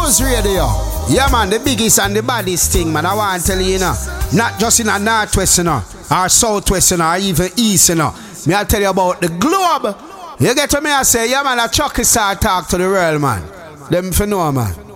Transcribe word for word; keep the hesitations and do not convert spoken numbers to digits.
Blues Radio. Yeah, man, the biggest and the baddest thing, man. I want to tell you, you know, not just in a northwest, you know, or southwest, you know, or even east, you know. Me I tell you about the globe. You get to me, I say, yeah, man, a Chucky start talk to the world, man. Them for know, man.